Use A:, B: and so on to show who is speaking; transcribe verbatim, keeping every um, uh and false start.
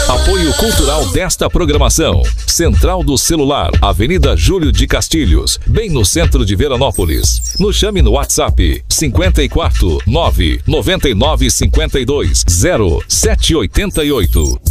A: Apoio cultural desta programação. Central do Celular, Avenida Júlio de Castilhos, bem no centro de Veranópolis. Nos chame no WhatsApp cinquenta e quatro, nove, noventa e nove, cinquenta e dois, zero, sete oitenta e oito.